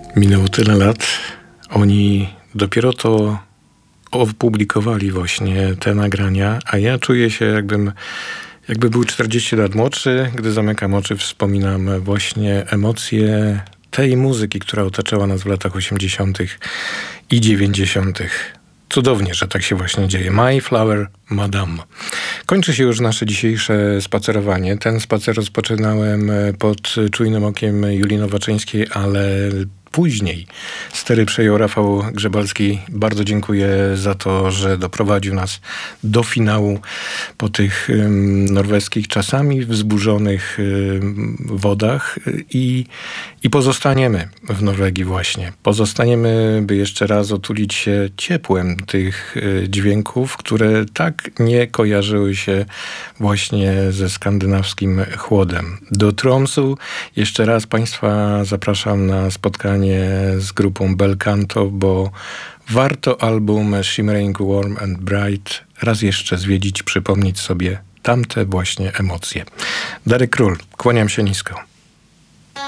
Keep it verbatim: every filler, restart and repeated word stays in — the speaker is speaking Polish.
Minęło tyle lat, oni dopiero to opublikowali właśnie te nagrania, a ja czuję się jakbym, jakby był czterdzieści lat młodszy. Gdy zamykam oczy, wspominam właśnie emocje tej muzyki, która otaczała nas w latach osiemdziesiątych i dziewięćdziesiątych. Cudownie, że tak się właśnie dzieje. My Flower Madame. Kończy się już nasze dzisiejsze spacerowanie. Ten spacer rozpoczynałem pod czujnym okiem Julii Nowaczyńskiej, ale później stery przejął Rafał Grzebalski. Bardzo dziękuję za to, że doprowadził nas do finału po tych um, norweskich, czasami wzburzonych um, wodach i, i pozostaniemy w Norwegii właśnie. Pozostaniemy, by jeszcze raz otulić się ciepłem tych y, dźwięków, które tak nie kojarzyły się właśnie ze skandynawskim chłodem. Do Tromsø jeszcze raz Państwa zapraszam na spotkanie z grupą Belcanto, bo warto album Shimmering Warm and Bright raz jeszcze zwiedzić, przypomnieć sobie tamte właśnie emocje. Darek Król, kłaniam się nisko.